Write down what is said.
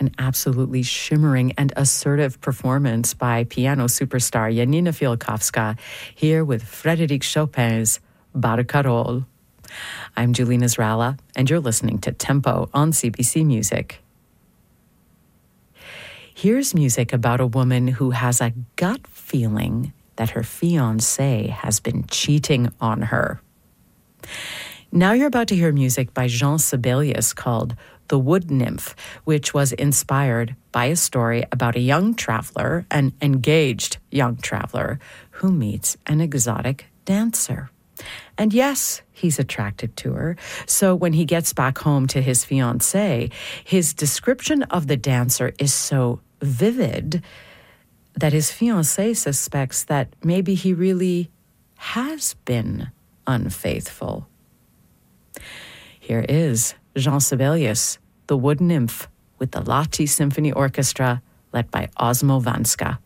An absolutely shimmering and assertive performance by piano superstar Janina Fialkowska, here with Frédéric Chopin's Barcarolle. I'm Julie Nasrallah, and you're listening to Tempo on CBC Music. Here's music about a woman who has a gut feeling that her fiancé has been cheating on her. Now you're about to hear music by Jean Sibelius called The Wood Nymph, which was inspired by a story about a young traveler, an engaged young traveler, who meets an exotic dancer. And yes, he's attracted to her. So when he gets back home to his fiancée, his description of the dancer is so vivid that his fiancée suspects that maybe he really has been unfaithful. Here is Jean Sibelius, The Wood Nymph, with the Lahti Symphony Orchestra, led by Osmo Vanska.